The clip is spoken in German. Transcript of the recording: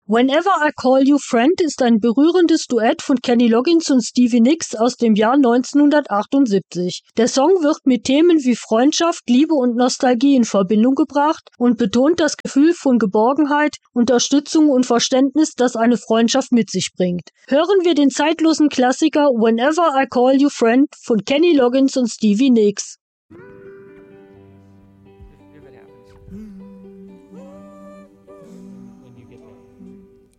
Whenever I Call You Friend ist ein berührendes Duett von Kenny Loggins und Stevie Nicks aus dem Jahr 1978. Der Song wird mit Themen wie Freundschaft, Liebe und Nostalgie in Verbindung gebracht und betont das Gefühl von Geborgenheit, Unterstützung und Verständnis, das eine Freundschaft mit sich bringt. Hören wir den zeitlosen Klassiker Whenever I Call You Friend von Kenny Loggins und Stevie Nicks.